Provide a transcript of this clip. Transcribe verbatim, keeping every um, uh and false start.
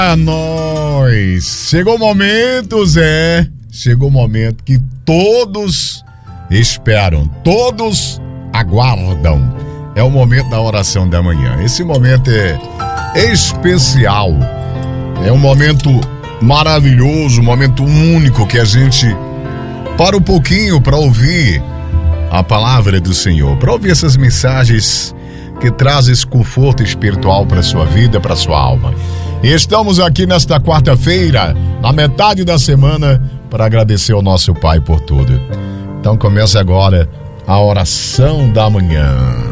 A nós. Chegou o momento, Zé. Chegou o momento que todos esperam, todos aguardam. É o momento da oração da manhã. Esse momento é especial. É um momento maravilhoso, um momento único que a gente para um pouquinho para ouvir a palavra do Senhor, para ouvir essas mensagens que trazem esse conforto espiritual para a sua vida, para a sua alma. E estamos aqui nesta quarta-feira, na metade da semana, para agradecer ao nosso Pai por tudo. Então começa agora a oração da manhã.